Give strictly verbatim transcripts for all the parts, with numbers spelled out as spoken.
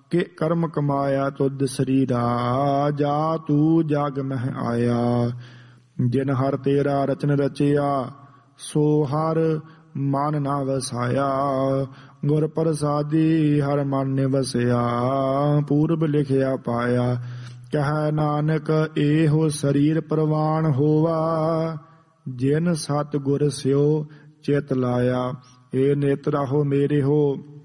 ਕਿ ਕਰਮ ਕਮਾਇਆ ਤੁਧ ਸਰੀਰਾ, ਜਾ ਤੂੰ ਜਗ ਮਹਿ ਆਇਆ। ਜਿਨ ਹਰ ਤੇਰਾ ਰਚਨ ਰਚਿਆ, ਸੋ ਹਰ ਮਨ ਨਾ ਵਸਾਇਆ। ਗੁਰ ਪ੍ਰਸਾਦੀ ਹਰ ਮਨ ਨੇ ਵਸਿਆ, ਪੂਰਬ ਲਿਖਿਆ ਪਾਇਆ। ਕਹਿ ਨਾਨਕ ਇਹੋ ਸਰੀਰ ਪ੍ਰਵਾਨ ਹੋਵਾ, ਜਿਨ ਸਤ ਗੁਰ ਸਿਓ ਚਿਤ ਲਾਇਆ। ਏ ਨੇਤਰਾਹੋ ਮੇਰੇ ਹੋ,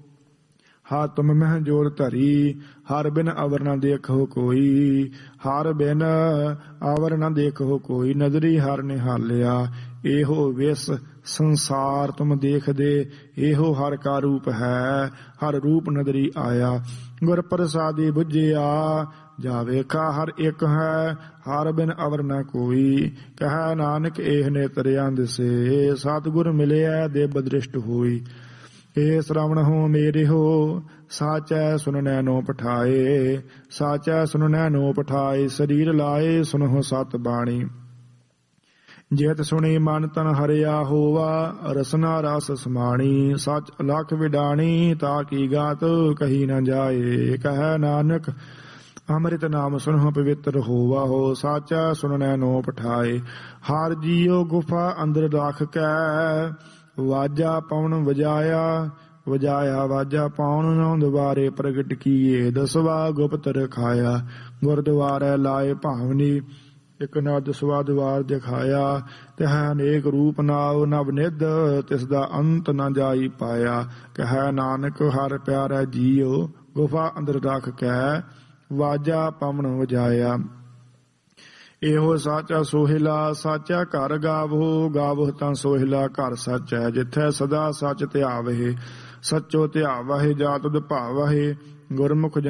ਹਾ ਤੁਮ ਮਹਿ ਜੋਰ ਧਰੀ। ਹਰ ਬਿਨ ਅਵਰ ਨਾ ਦੇਖੋ ਕੋਈ, ਹਰ ਬਿਨ ਅਵਰ ਨਾ ਦੇਖੋ ਕੋਈ। ਨਜ਼ਰੀ ਹਰ ਨਿਹਾਲਿਆ, ਇਹੋ ਵਿਸ ਸੰਸਾਰ ਤੁਮ ਦੇਖਦੇ। ਇਹੋ ਹਰ ਕਾ ਰੂਪ ਹੈ, ਹਰ ਰੂਪ ਨਦਰੀ ਆਇਆ। ਗੁਰ ਪ੍ਰਸਾਦੀ ਬੁਝਿਆ, ਜਾ ਵੇਖਾ ਹਰ ਇੱਕ ਹੈ। ਹਰ ਬਿਨ ਅਵਰ ਨਾ ਕੋਈ, ਕਹਿ ਨਾਨਕ ਇਹ ਨੇਤਰਿਆਂ ਦਿਸੇ। ਸਤਿਗੁਰ ਮਿਲਿਆ ਦੇਬ ਦ੍ਰਿਸ਼ਟ ਹੋਈ। ਏ ਸ਼ਰਵਣ ਹੋ ਮੇਰੇ ਹੋ, ਸਾਚੈ ਸੁਨਨੈ ਨੋ ਪਠਾਏ। ਸਾਚੈ ਸੁਨਨੈ ਨੋ ਪਠਾਏ, ਸਰੀਰ ਲਾਏ ਸੁਨਹੁ ਸਤ ਬਾਣੀ। ਜੇਤ ਸੁਣੀ ਮਨ ਤਨ ਹਰਿਆ ਹੋਵਾ, ਰਸਨਾ ਰਸ ਸਮਾਣੀ। ਸਚ ਅਲਖ ਵਿਡਾਣੀ, ਤਾ ਕੀ ਗਾਤ ਕਹੀ ਨ ਜਾਏ। ਕਹਿ ਨਾਨਕ ਅੰਮ੍ਰਿਤ ਨਾਮ ਸੁਨਹੁ ਪਵਿੱਤਰ ਹੋਵਾ ਹੋ। ਸਾਚਾ ਸੁਨਨੈ ਨੋ ਪਠਾਏ। ਹਰ ਜੀਉ ਗੁਫਾ ਅੰਦਰ ਰੱਖ ਕੈ, ਵਾਜਾ ਪਵਨ ਵਜਾਇਆ। ਵਜਾਇਆ ਵਾਜਾ ਪਾਉਣ, ਨੌ ਦੁਆਰੇ ਪ੍ਰਗਟ ਕੀਏ। ਦਸਵਾ ਗੁਪਤ ਰਖਾਇਆ, ਗੁਰਦੁਆਰੇ ਲਾਏ ਭਾਵਨੀ। ਇਕ ਨਾ ਦਸਵਾ ਦੁਆਰ ਦਿਖਾਇਆ, ਤਹਿ ਅਨੇਕ ਰੂਪ ਨਾਉ ਨਵ ਨਿਧ। ਤਿਸ ਦਾ ਅੰਤ ਨ ਜਾਈ ਪਾਇਆ। ਕਹਿ ਨਾਨਕ ਹਰ ਪਿਆਰਾ ਜੀਉ, ਗੁਫਾ ਅੰਦਰ ਰੱਖ ਕੈ, ਵਾਜਾ ਪਵਨ ਵਜਾਇਆ। ਇਹੋ ਸਾਚਾ ਸੋਹਿਲਾ, ਸਾਚਾ ਘਰ ਗਾਵੋ। ਗਾਵੋ ਤਾਂ ਸੋਹਿਲਾ ਘਰ ਸਾਚੈ, ਜਿੱਥੈ ਸਦਾ ਸੱਚ ਧਿਆਵਹਿ। ਸੱਚੋ ਧਿਆਵਹਿ, ਜਾ ਤੁਧ ਭਾਵਹਿ। ਗੁਰਮੁਖ